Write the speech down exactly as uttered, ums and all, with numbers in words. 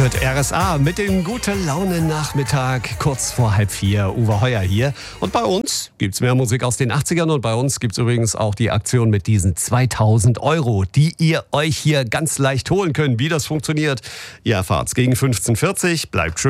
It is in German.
hört R S A mit dem Gute-Laune-Nachmittag, kurz vor halb vier. Uwe Heuer hier. Und bei uns gibt es mehr Musik aus den achtzigern und bei uns gibt es übrigens auch die Aktion mit diesen zweitausend Euro, die ihr euch hier ganz leicht holen könnt. Wie das funktioniert, ihr erfahrt's gegen fünfzehn Uhr vierzig. Bleibt schön.